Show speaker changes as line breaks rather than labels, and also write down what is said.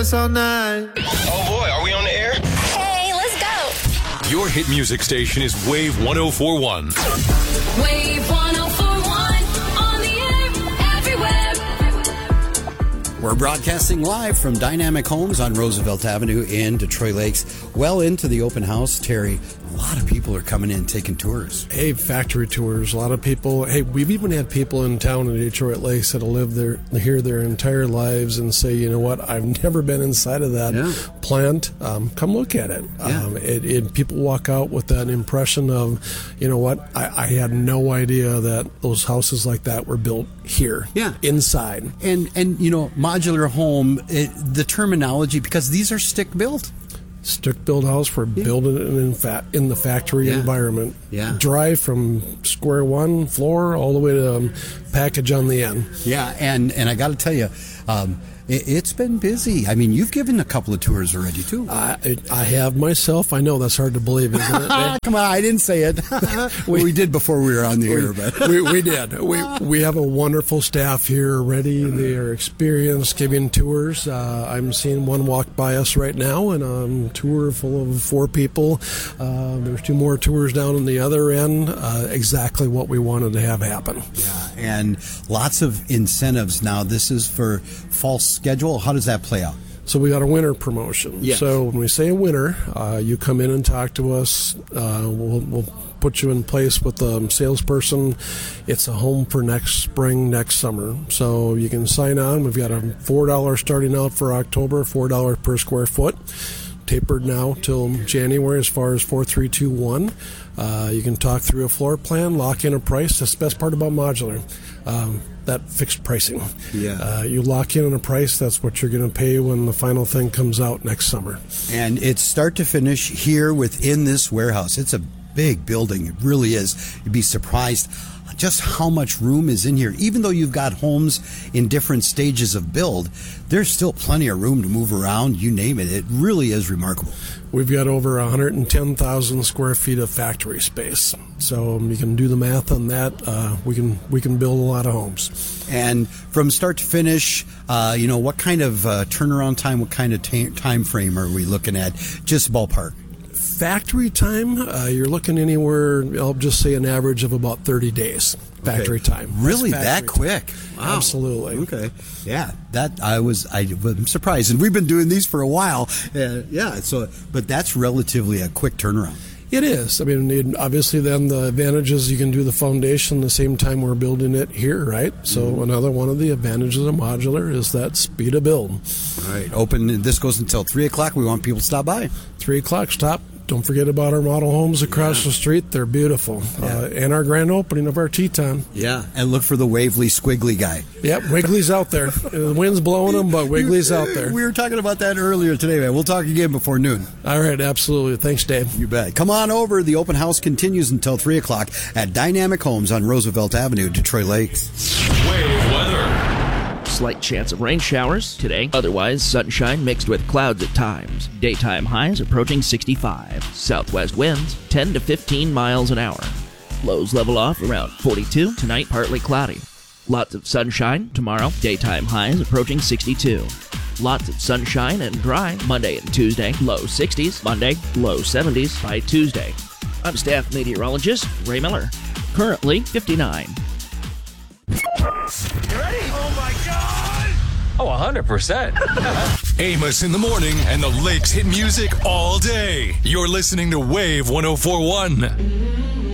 dance all night.
Oh boy, are we on the air?
Hey, let's go.
Your hit music station is Wave 104.1.
Wave 104.1 on the air everywhere.
We're broadcasting live from Dynamic Homes on Roosevelt Avenue in Detroit Lakes. Well into the open house, Terry. A lot of people are coming in taking tours.
Hey, factory tours. A lot of people. Hey, we've even had people in town in Detroit Lakes that have lived here their entire lives and say, you know what, I've never been inside of that plant. Come look at it.
Yeah.
People walk out with that impression of, you know what, I had no idea that those houses like that were built here.
Yeah.
Inside.
And you know, modular home, the terminology, because these are stick built.
Stick-built house, we're building it in the factory environment.
Yeah.
Dry from square one floor all the way to package on the end.
Yeah, and I got to tell you, it's been busy. I mean, you've given a couple of tours already, too.
I have myself. I know that's hard to believe, isn't it?
Come on, I didn't say it. we did before we were on the air, but
we did. We have a wonderful staff here already. They are experienced giving tours. I'm seeing one walk by us right now, and a tour full of 4 people. There's 2 more tours down on the other end. Exactly what we wanted to have happen.
Yeah, and lots of incentives now. This is for fall schedule. How does that play out?
So we got a winter promotion.
Yes.
So when we say winter, you come in and talk to us. We'll put you in place with a salesperson. It's a home for next spring, next summer. So you can sign on. We've got a $4 starting out for October, $4 per square foot. Tapered now till January as far as 4321. You can talk through a floor plan, lock in a price. That's the best part about modular. That fixed pricing.
Yeah.
You lock in on a price, that's what you're going to pay when the final thing comes out next summer.
And it's start to finish here within this warehouse. It's a big building. It really is. You'd be surprised just how much room is in here. Even though you've got homes in different stages of build, there's still plenty of room to move around. You name it. It really is remarkable.
We've got over 110,000 square feet of factory space. So you can do the math on that. We can build a lot of homes.
And from start to finish, what kind of turnaround time, what kind of time frame are we looking at? Just ballpark.
Factory time, you're looking anywhere, I'll just say an average of about 30 days. Factory time.
Really,
factory
that quick?
Time.
Wow.
Absolutely.
Okay. Yeah, I'm surprised, and we've been doing these for a while. But that's relatively a quick turnaround.
It is. I mean, obviously, then the advantage is you can do the foundation the same time we're building it here, right? So another one of the advantages of modular is that speed of build.
All right. Open. This goes until 3 o'clock. We want people to stop by.
3 o'clock, stop. Don't forget about our model homes across the street. They're beautiful.
Yeah.
And our grand opening of our Teton.
Yeah. And look for the Wavely Squiggly guy.
Yep, Wiggly's out there. The wind's blowing him, but Wiggly's out there.
We were talking about that earlier today, man. We'll talk again before noon.
All right, absolutely. Thanks, Dave.
You bet. Come on over. The open house continues until 3 o'clock at Dynamic Homes on Roosevelt Avenue, Detroit Lakes.
Wave weather.
Slight chance of rain showers today. Otherwise, sunshine mixed with clouds at times. Daytime highs approaching 65. Southwest winds 10 to 15 miles an hour. Lows level off around 42. Tonight, partly cloudy. Lots of sunshine tomorrow. Daytime highs approaching 62. Lots of sunshine and dry Monday and Tuesday. Low 60s. Monday, low 70s by Tuesday. I'm staff meteorologist Ray Miller. Currently 59.
You ready? Oh my God!
Oh, 100%. Amos in the morning and the Lakes hit music all day. You're listening to Wave 104.1.